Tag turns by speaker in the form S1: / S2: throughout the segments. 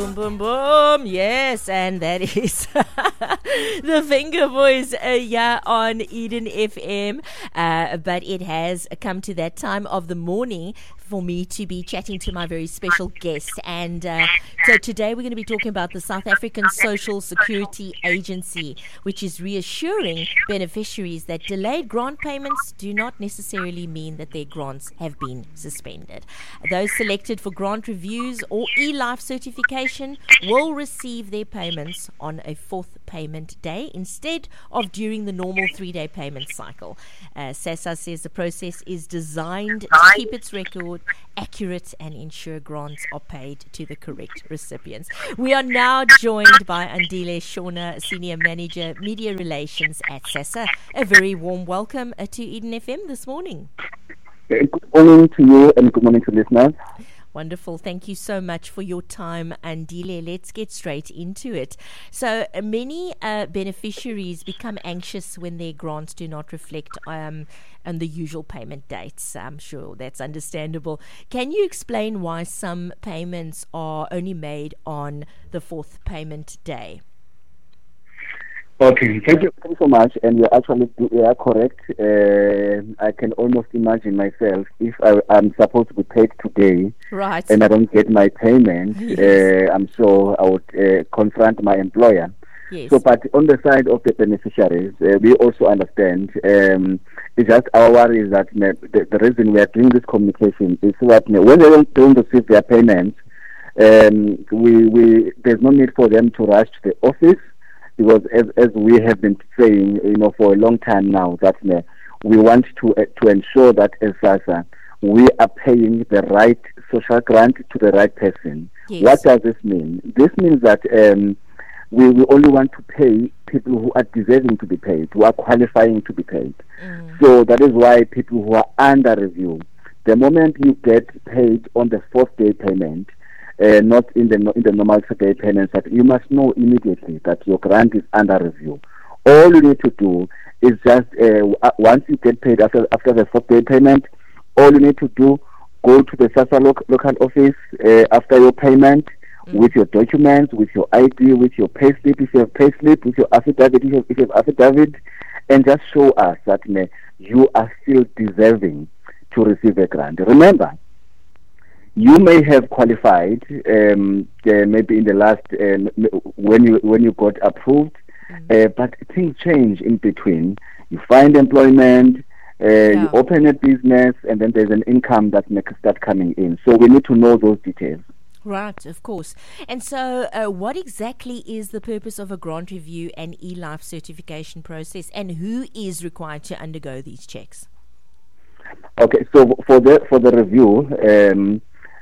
S1: Boom, boom, boom. Yes, and that is the Finger Boys on Eden FM. But it has come to that time of the morning for me to be chatting to my very special guest. And so today we're going to be talking about the South African Social Security Agency, which is reassuring beneficiaries that delayed grant payments do not necessarily mean that their grants have been suspended. Those selected for grant reviews or e-life certification will receive their payments on a fourth payment day instead of during the normal 3-day payment cycle. SASSA says the process is designed to keep its record accurate and ensure grants are paid to the correct recipients. We are now joined by Andile Shona, Senior Manager, Media Relations at SASSA. A very warm welcome to Eden FM this morning.
S2: Good morning to you and good morning to listeners.
S1: Wonderful. Thank you so much for your time, Andile. Let's get straight into it. So many beneficiaries become anxious when their grants do not reflect on the usual payment dates. I'm sure that's understandable. Can you explain why some payments are only made on the fourth payment day?
S2: Okay, thank you so much. And you are correct. I can almost imagine myself if I'm supposed to be paid today,
S1: right,
S2: and I don't get my payment. Yes. I'm sure I would confront my employer.
S1: Yes.
S2: So, but on the side of the beneficiaries, we also understand. It's just our worry is that the reason we are doing this communication is that when they don't receive their payments, there's no need for them to rush to the office. Because as we have been saying, for a long time now, that we want to ensure that as SASSA, we are paying the right social grant to the right person. Yes. What does this mean? This means that we only want to pay people who are deserving to be paid, who are qualifying to be paid. So that is why people who are under review, the moment you get paid on the fourth day payment, not in the normal 3-day payments, that you must know immediately that your grant is under review. All you need to do is just once you get paid after the 4th-day payment, all you need to do, go to the SASSA local office after your payment with your documents, with your ID, with your payslip, if you have payslip, with your affidavit, if you have affidavit, and just show us that you are still deserving to receive a grant. Remember, you may have qualified maybe in the last when you got approved, but things change in between. You find employment, you open a business, and then there's an income that may start coming in. So we need to know those details.
S1: Right, of course. And so what exactly is the purpose of a grant review and e-life certification process, and who is required to undergo these checks?
S2: Okay, so for the review,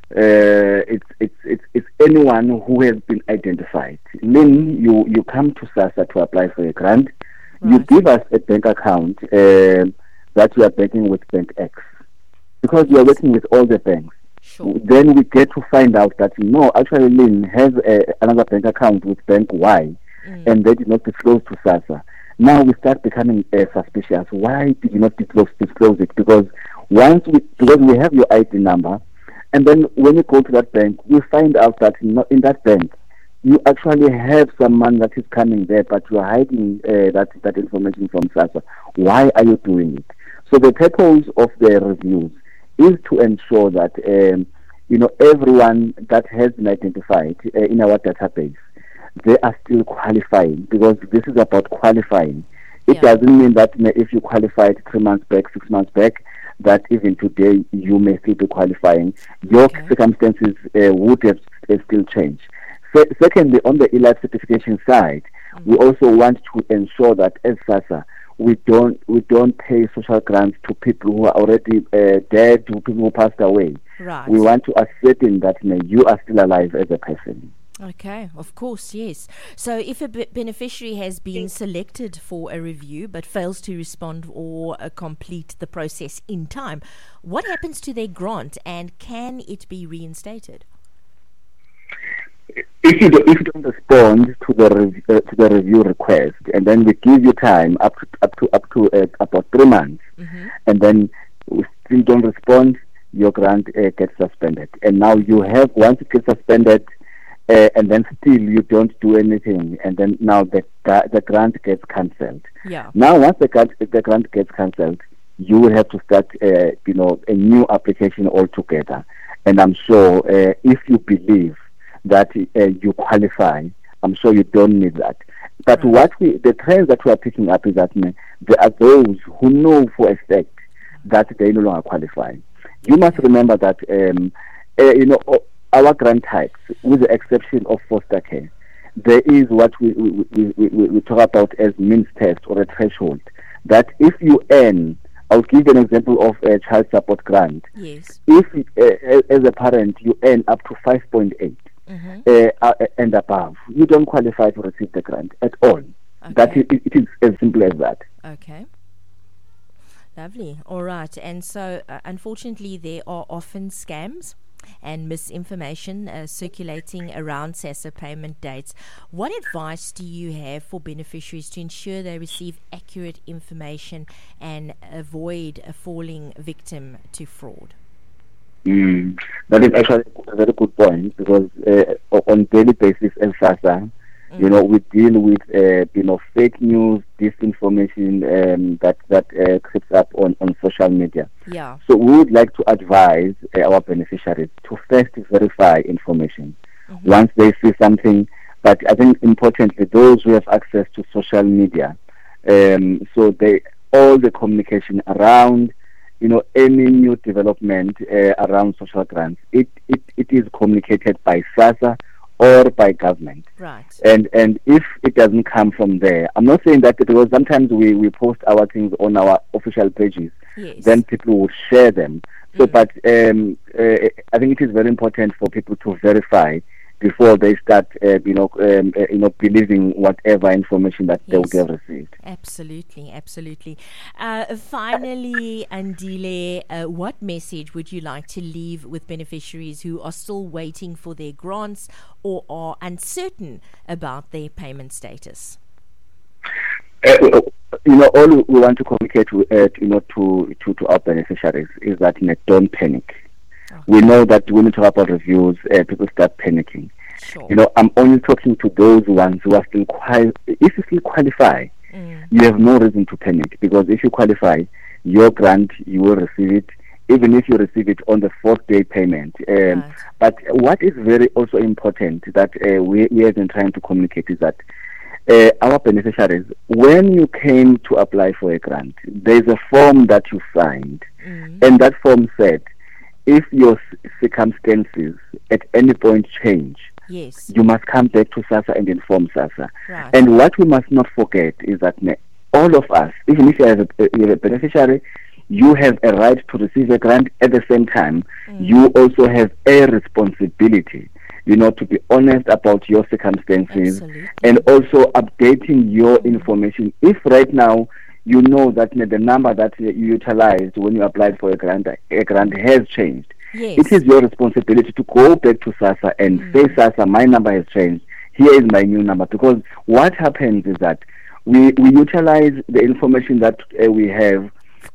S2: it's anyone who has been identified. Lynn, you come to SASSA to apply for a grant. Right. You give us a bank account that you are banking with Bank X, because you are working with all the banks.
S1: Sure.
S2: Then we get to find out that actually Lynn has another bank account with Bank Y, and they did not disclose to SASSA. Now we start becoming suspicious. Why did you not disclose it? Because because we have your ID number. And then when you go to that bank, we find out that in that bank, you actually have some money that is coming there, but you are hiding that information from SASSA. Why are you doing it? So the purpose of the reviews is to ensure that everyone that has been identified in our database, they are still qualifying, because this is about qualifying. It doesn't mean that if you qualified 3 months back, 6 months back, that even today you may still be qualifying. Your circumstances would have still changed. Secondly, on the e-life certification side, we also want to ensure that as SASSA, we don't pay social grants to people who are already dead, to people who passed away.
S1: Right.
S2: We want to ascertain that you are still alive as a person.
S1: Okay, of course, yes. So if a beneficiary has been selected for a review but fails to respond or complete the process in time, what happens to their grant, and can it be reinstated?
S2: If you don't respond to the review request, and then we give you time up to about 3 months, and then we still don't respond, your grant gets suspended. And now you have, once it gets suspended, and then still you don't do anything, and then now the grant gets cancelled.
S1: Yeah.
S2: Now, once the grant gets cancelled, you will have to start, a new application altogether. And I'm sure if you believe that you qualify, I'm sure you don't need that. But the trends that we are picking up is that there are those who know for a fact that they no longer qualify. You must remember that our grant types, with the exception of foster care, there is what we talk about as means test or a threshold. That if you earn, I'll give you an example of a child support grant.
S1: Yes.
S2: If as a parent you earn up to 5.8 and above, you don't qualify to receive the grant at all.
S1: Okay.
S2: That it is as simple as that.
S1: Okay. Lovely. All right. And so, unfortunately, there are often scams and misinformation circulating around SASSA payment dates. What advice do you have for beneficiaries to ensure they receive accurate information and avoid falling victim to fraud?
S2: That is actually a very good point, because on daily basis as SASSA, we deal with fake news, disinformation that creeps up on social media.
S1: Yeah.
S2: So we would like to advise our beneficiaries to first verify information once they see something. But I think importantly, those who have access to social media, so all the communication around any new development around social grants, it is communicated by SASSA or by government.
S1: Right.
S2: And if it doesn't come from there, I'm not saying that, because sometimes we post our things on our official pages,
S1: Yes.
S2: then people will share them. So, but I think it is very important for people to verify before they start, believing whatever information that they would have received.
S1: Absolutely, absolutely. Finally, Andile, what message would you like to leave with beneficiaries who are still waiting for their grants or are uncertain about their payment status?
S2: All we want to communicate to our beneficiaries is that don't panic.
S1: Okay.
S2: We know that when we talk about reviews, people start panicking.
S1: Sure.
S2: I'm only talking to those ones who are still if you still qualify, you have no reason to panic, because if you qualify, your grant, you will receive it, even if you receive it on the 4th day payment.
S1: Right.
S2: But what is very also important that we have been trying to communicate is that our beneficiaries, when you came to apply for a grant, there's a form that you signed, and that form said, if your circumstances at any point change,
S1: yes,
S2: you must come back to SASSA and inform SASSA.
S1: Right.
S2: And what we must not forget is that all of us, even if you have a beneficiary, you have a right to receive a grant. At the same time, you also have a responsibility, to be honest about your circumstances.
S1: Absolutely.
S2: And also updating your information. If right now you know that the number that you utilized when you applied for a grant has changed,
S1: yes,
S2: it is your responsibility to go back to SASSA and say, SASSA, my number has changed. Here is my new number. Because what happens is that we utilize the information that we have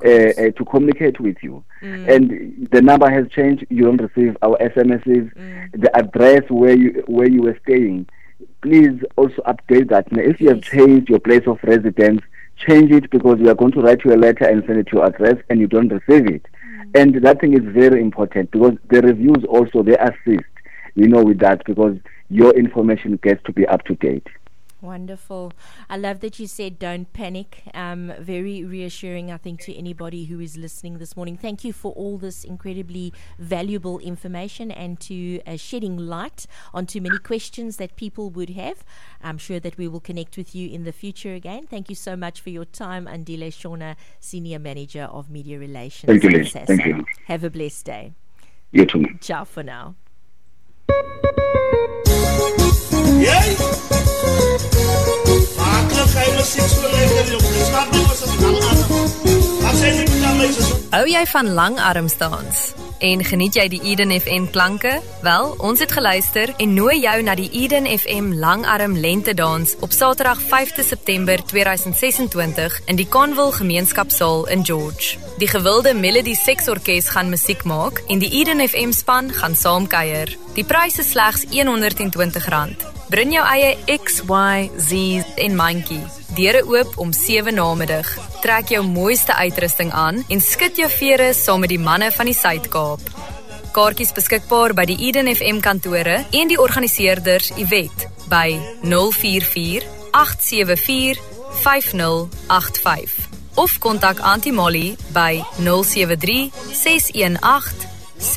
S2: to communicate with you. And the number has changed. You don't receive our SMSs. The address where you were staying, please also update that. Now, if you have changed your place of residence, change it, because we are going to write you a letter and send it to your address and you don't receive it. And that thing is very important, because the reviews also, they assist, with that, because your information gets to be up to date.
S1: Wonderful. I love that you said don't panic. Very reassuring, I think, to anybody who is listening this morning. Thank you for all this incredibly valuable information and to shedding light onto many questions that people would have. I'm sure that we will connect with you in the future again. Thank you so much for your time, Andile Shona, Senior Manager of Media Relations.
S2: Thank you, Liz. Thank you.
S1: Have a blessed day.
S2: You too.
S1: Ciao for now.
S3: Hou jy van langarms dans En geniet jy die Eden FM klanke? Wel, ons het geluister en nooi jou na die Eden FM Langarm Lentedans op Saterdag 5de September 2026 in die Conville Gemeenskapsaal in George. Die gewilde Melody Seksorkes gaan musiek maak en die Eden FM span gaan saamkuier. Die prys is slegs R120. Bring jou eie X, Y, Z en mandjie. Deure oop om 7 namiddag. Trek jou mooiste uitrusting aan en skud jou vere saam met die manne van die Suid-Kaap. Kaartjies beskikbaar by die Eden FM kantore en die organiseerders Yvette by 044 874 5085 of kontak Auntie Molly by 073 618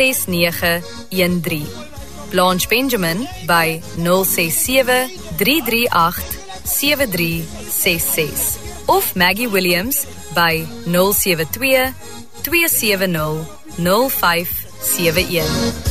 S3: 6913. Blanche Benjamin by 067 338 7366 of Maggie Williams by 072 270 0571.